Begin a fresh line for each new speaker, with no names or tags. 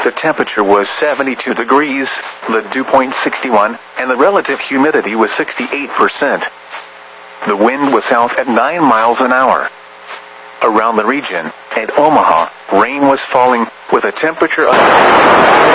The temperature was 72 degrees, the dew point 61, and the relative humidity was 68%. The wind was south at 9 miles an hour. Around the region, at Omaha, rain was falling with a temperature of